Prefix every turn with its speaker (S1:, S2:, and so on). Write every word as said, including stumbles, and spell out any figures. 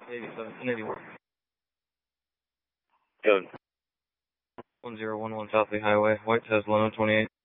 S1: eighty-seven, eighty-one.
S2: Good.
S1: one zero one one South Lee Highway, White Tesla, no twenty-eight.